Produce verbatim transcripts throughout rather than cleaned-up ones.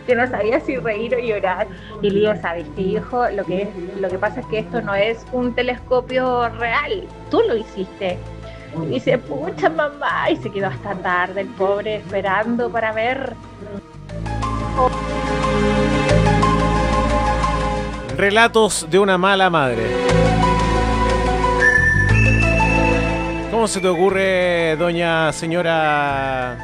Yo no sabía si reír o llorar. Y le digo, ¿sabes qué, hijo? Lo que, es, lo que pasa es que esto no es un telescopio real. Tú lo hiciste. Y dice, pucha mamá. Y se quedó hasta tarde el pobre esperando para ver. Oh. Relatos de una mala madre. ¿Cómo se te ocurre, doña señora,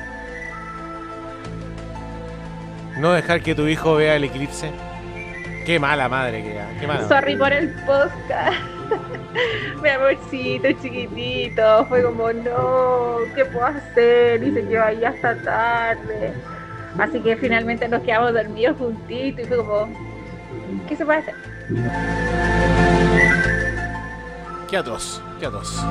no dejar que tu hijo vea el eclipse? Qué mala madre que qué mala. Sorry por el podcast. Mi amorcito chiquitito. Fue como, no, ¿qué puedo hacer? Y se quedó ahí hasta tarde. Así que finalmente nos quedamos dormidos juntitos y fue como, ¿qué se puede hacer? Qué atroz, qué atroz.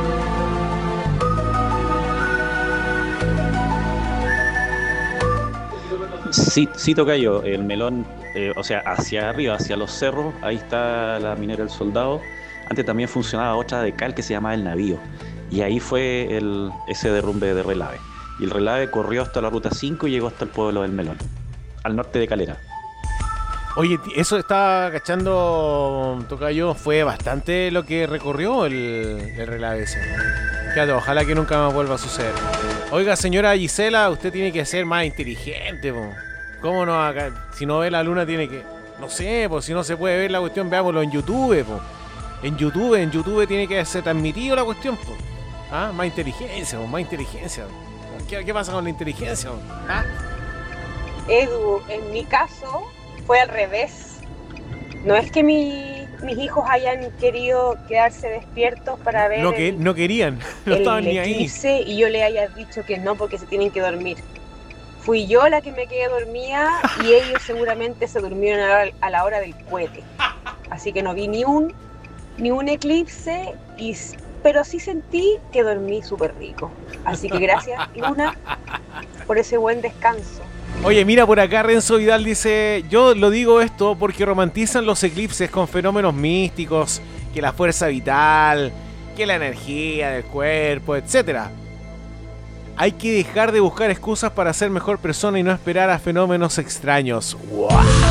Sí, sí, tocayo, el melón, eh, o sea, hacia arriba, hacia los cerros, ahí está la minera El Soldado. Antes también funcionaba otra de cal que se llamaba El Navío. Y ahí fue el, ese derrumbe de Relave. Y el Relave corrió hasta la ruta cinco y llegó hasta el pueblo del Melón, al norte de Calera. Oye, eso estaba cachando, tocayo, fue bastante lo que recorrió el, el Relave ese. Fíjate, ojalá que nunca más vuelva a suceder. Oiga, señora Gisela, usted tiene que ser más inteligente, po. ¿Cómo no? Acá, si no ve la luna tiene que... No sé, pues si no se puede ver la cuestión, veámoslo en YouTube, po. En YouTube, en YouTube tiene que ser transmitido la cuestión, po. ¿Ah? Más inteligencia, po, más inteligencia. ¿Qué, qué pasa con la inteligencia, po? ¿Ah? Edu, en mi caso fue al revés. No es que mi, mis hijos hayan querido quedarse despiertos para ver no, que, el, no querían, no el estaban ni ahí. eclipse y yo le haya dicho que no porque se tienen que dormir. Fui yo la que me quedé dormida y ellos seguramente se durmieron a la, a la hora del cohete. Así que no vi ni un, ni un eclipse, y, pero sí sentí que dormí súper rico. Así que gracias, Luna, por ese buen descanso. Oye, mira por acá, Renzo Vidal dice, yo lo digo esto porque romantizan los eclipses con fenómenos místicos, que la fuerza vital, que la energía del cuerpo, etcétera. Hay que dejar de buscar excusas para ser mejor persona y no esperar a fenómenos extraños. ¡Wow!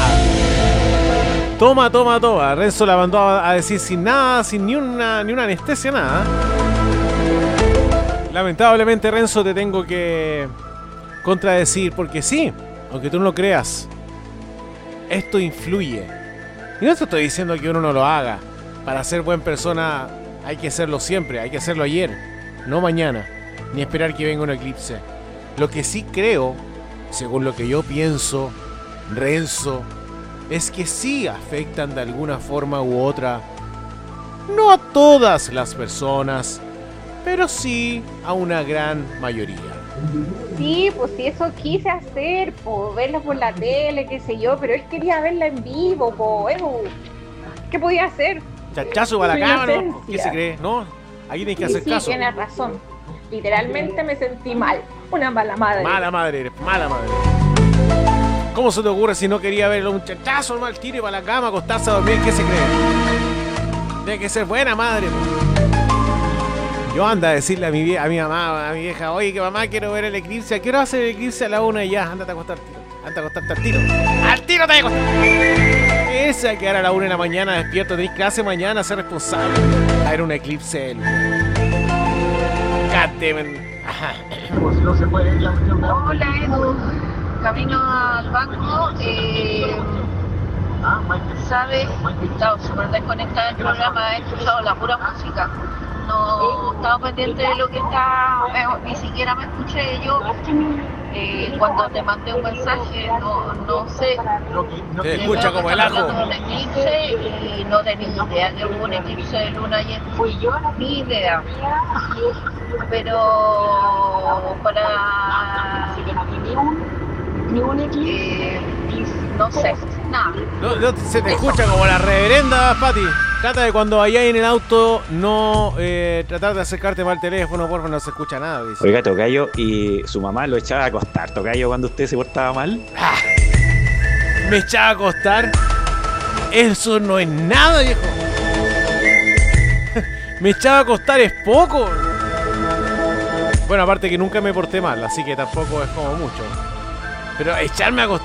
Toma, toma, toma. Renzo la mandó a decir sin nada, sin ni una, ni una anestesia, nada. Lamentablemente, Renzo, te tengo que contradecir, porque sí, aunque tú no lo creas, esto influye. Y no te estoy diciendo que uno no lo haga. Para ser buena persona hay que hacerlo siempre, hay que hacerlo ayer, no mañana, ni esperar que venga un eclipse. Lo que sí creo, según lo que yo pienso, Renzo, es que sí afectan de alguna forma u otra, no a todas las personas, pero sí a una gran mayoría. Sí, pues sí, eso quise hacer, pues verla por la tele, qué sé yo, pero él quería verla en vivo, pues, ¿qué podía hacer? Chachazo para la cámara, ¿no? ¿Qué se cree? No, ahí tienes que sí, hacer sí, caso. Tienes razón. Literalmente me sentí mal, una mala madre. Mala madre, eres mala madre. ¿Cómo se te ocurre si no quería verlo un chachazo, mal tiro y para la cama, acostarse a dormir? ¿Qué se cree? Tiene que ser buena madre. Yo anda a decirle a mi, vie- a mi mamá, a mi vieja, oye, que mamá, quiero ver el eclipse. ¿A qué hora hace el eclipse? A la una y ya, ándate a acostar, tiro. Ándate a acostarte al tiro. ¡Al tiro te voy a acostar! Esa que quedar a la una de la mañana despierto, tenés clase mañana, ser responsable. A ver un eclipse. El... Cátemen. Ajá. Hola Edu, camino al banco, eh, sabes, he estado súper desconectada del programa, he escuchado la pura música, no estaba pendiente de lo que está, eh, ni siquiera me escuché yo, eh, cuando te mandé un mensaje, no, no sé. Te escucha como el ajo. Un eclipse y no tenía idea que hubo un eclipse de luna ayer, ni idea. Pero para ni un eclipse, eh, no sé, nada. No, no, se te escucha como la reverenda, Pati. Trata de cuando vayáis en el auto no eh, tratar de acercarte más al teléfono, porfa, no se escucha nada. Dice. Oiga, tocayo, y su mamá lo echaba a acostar, tocayo, cuando usted se portaba mal. Ah, me echaba a acostar. Eso no es nada, viejo. Me echaba a acostar es poco. Bueno, aparte que nunca me porté mal, así que tampoco es como mucho. Pero echarme a acostar